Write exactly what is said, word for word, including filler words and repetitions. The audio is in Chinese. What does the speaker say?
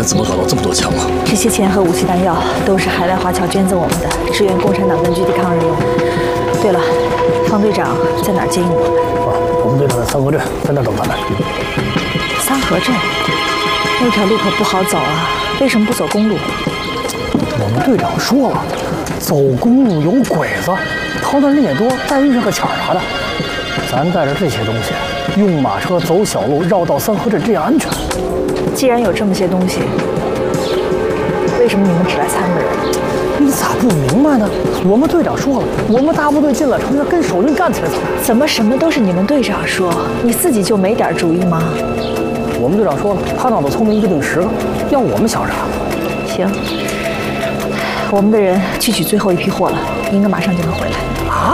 人怎么搞到这么多枪啊？ 这些钱和武器弹药都是海外华侨捐赠我们的，支援共产党根据地抗日用。对了，方队长在哪儿接应我们？ 啊，我们队长在三河镇，在那儿等咱们。 三河镇那条路可不好走啊，为什么不走公路？ 我们队长说了，走公路有鬼子，逃难人也多，再遇上个抢啥的，咱带着这些东西，用马车走小路绕到三河镇，这样安全。 既然有这么些东西，为什么你们只来三个人？ 你咋不明白呢？我们队长说了，我们大部队进了城，要跟守军干起来，怎么？ 怎么什么都是你们队长说，你自己就没点主意吗？ 我们队长说了，他脑子聪明一个顶十个，要我们想啥？ 行，我们的人去取最后一批货了，应该马上就能回来。